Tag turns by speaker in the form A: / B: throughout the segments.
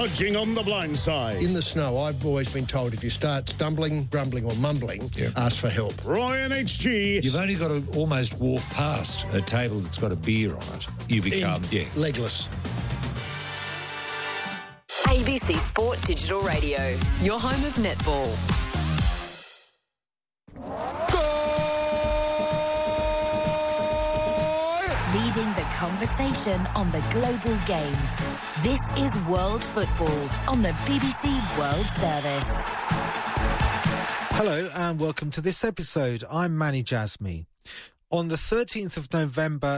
A: Judging on the blind side.
B: In the snow, I've always been told if you start stumbling, grumbling or mumbling, ask for help.
A: Roy and HG.
C: You've only got to almost walk past a table that's got a beer on it. You become,
B: legless.
D: ABC Sport Digital Radio, your home of netball.
E: Leading the conversation on the global game. This is World Football on the BBC World Service.
F: Hello and welcome to this episode. I'm Manny Jasmy. On the 13th of November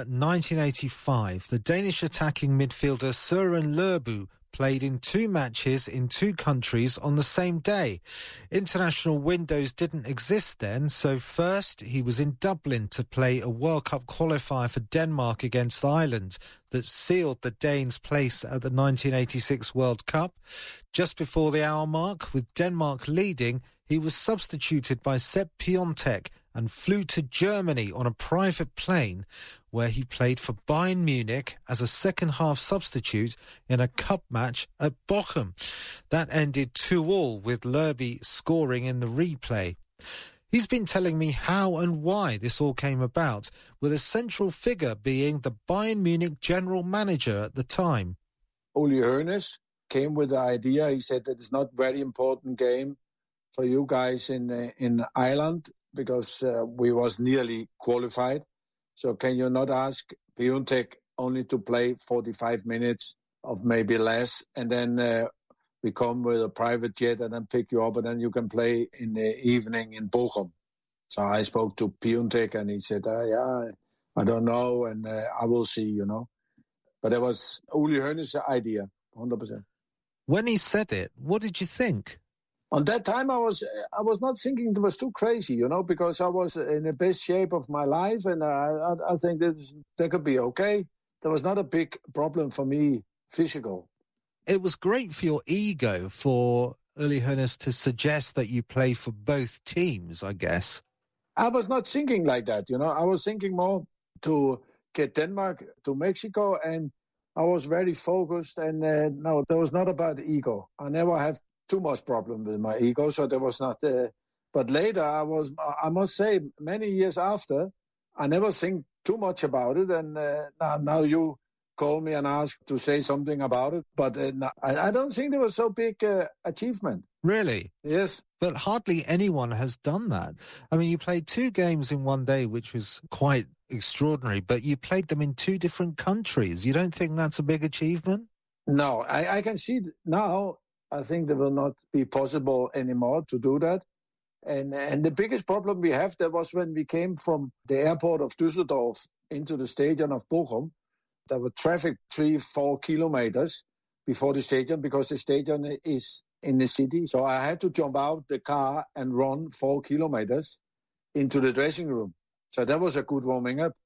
F: 1985, the Danish attacking midfielder Søren Lerbu played in 2 matches in 2 countries on the same day. International windows didn't exist then, so first he was in Dublin to play a World Cup qualifier for Denmark against Ireland that sealed the Danes' place at the 1986 World Cup. Just before the hour mark, with Denmark leading, he was substituted by Sepp Piontek and flew to Germany on a private plane where he played for Bayern Munich as a second-half substitute in a cup match at Bochum. That ended 2-2 with Lerby scoring in the replay. He's been telling me how and why this all came about, with a central figure being the Bayern Munich general manager at the time.
G: Uli Hoeneß came with the idea. He said that it's not a very important game for you guys in Ireland, because we was nearly qualified. So can you not ask Piontek only to play 45 minutes of maybe less, and then we come with a private jet and then pick you up, and then you can play in the evening in Bochum. So I spoke to Piontek and he said, yeah, I don't know, and I will see, you know. But it was Uli Hoeneß's idea, 100%.
F: When he said it, what did you think?
G: On that time, I was not thinking it was too crazy, you know, because I was in the best shape of my life, and I think that could be okay. There was not a big problem for me, physical.
F: It was great for your ego for Uli Hoeneß to suggest that you play for both teams, I guess.
G: I was not thinking like that, you know. I was thinking more to get Denmark to Mexico, and I was very focused, and no, there was not about ego. I never have too much problem with my ego, so there was not. But later, I must say, many years after, I never think too much about it. And now you call me and ask to say something about it. But I don't think there was so big achievement.
F: Really?
G: Yes.
F: But hardly anyone has done that. I mean, you played 2 games in one day, which was quite extraordinary, but you played them in 2 different countries. You don't think that's a big achievement?
G: No, I can see now. I think it will not be possible anymore to do that. And the biggest problem we have, that was when we came from the airport of Düsseldorf into the stadium of Bochum. There were traffic 3-4 kilometers before the stadium, because the stadium is in the city. So I had to jump out the car and run 4 kilometers into the dressing room. So that was a good warming up.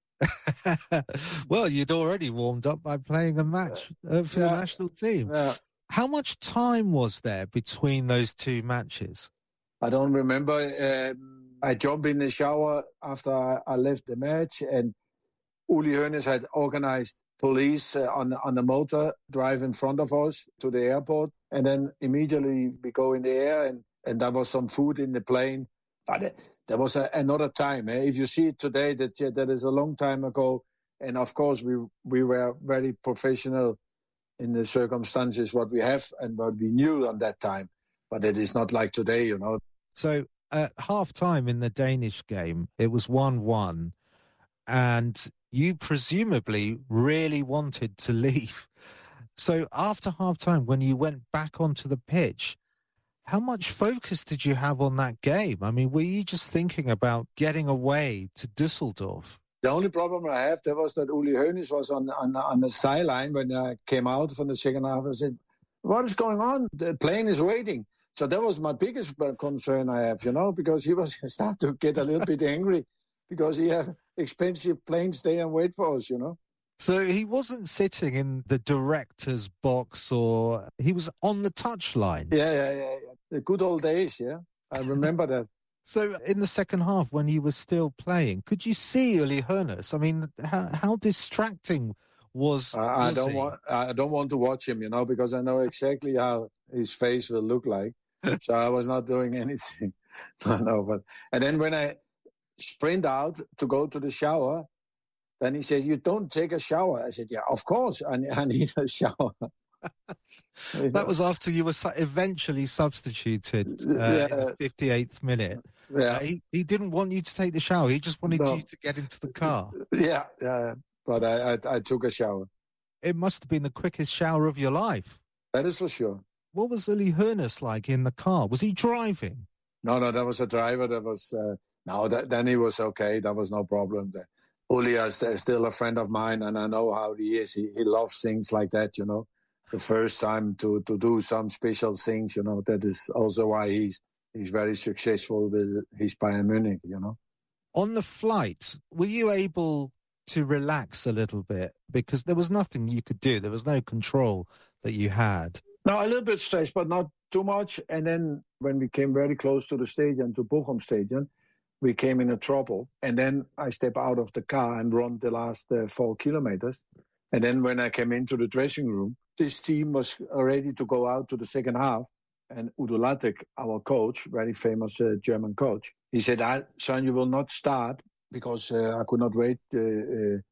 F: Well, you'd already warmed up by playing a match for the national team.
G: Yeah.
F: How much time was there between those 2 matches?
G: I don't remember. I jumped in the shower after I left the match, and Uli Hoeneß had organized police on the motor drive in front of us to the airport, and then immediately we go in the air, and there was some food in the plane. But there was another time. If you see it today, that is a long time ago, and of course we were very professional in the circumstances what we have and what we knew on that time. But it is not like today, you know.
F: So at half-time in the Danish game, it was 1-1, and you presumably really wanted to leave. So after half-time, when you went back onto the pitch, how much focus did you have on that game? I mean, were you just thinking about getting away to Düsseldorf?
G: The only problem I have, that was that Uli Hoeneß was on the sideline when I came out from the second half. I said, what is going on? The plane is waiting. So that was my biggest concern I have, you know, because he was starting to get a little bit angry because he had expensive planes stay and wait for us, you know.
F: So he wasn't sitting in the director's box, or he was on the touchline?
G: Yeah. The good old days, yeah. I remember that.
F: So in the second half, when he was still playing, could you see Uli Hoeneß? I mean, how distracting Was
G: I don't
F: he?
G: want to watch him, because I know exactly how his face will look like. So I was not doing anything. And then when I sprint out to go to the shower, then he said, "You don't take a shower." I said, "Yeah, of course, I need a shower."
F: That was after you were eventually substituted in the 58th minute.
G: Yeah.
F: He didn't want you to take the shower. He just wanted you to get into the car.
G: Yeah. But I took a shower.
F: It must have been the quickest shower of your life.
G: That is for sure.
F: What was Uli Hoeneß like in the car? Was he driving?
G: No, that was a driver. That was then he was okay. That was no problem. Uli is still a friend of mine, and I know how he is. He loves things like that, The first time to do some special things, That is also why he's very successful with his Bayern Munich,
F: On the flight, were you able to relax a little bit? Because there was nothing you could do. There was no control that you had.
G: No, a little bit stressed, but not too much. And then when we came very close to the stadium, to Bochum Stadium, we came in a trouble. And then I step out of the car and run the last 4 kilometers. And then when I came into the dressing room, this team was ready to go out to the second half. And Udo Lattek, our coach, very famous German coach, he said, "Son, you will not start," because I could not wait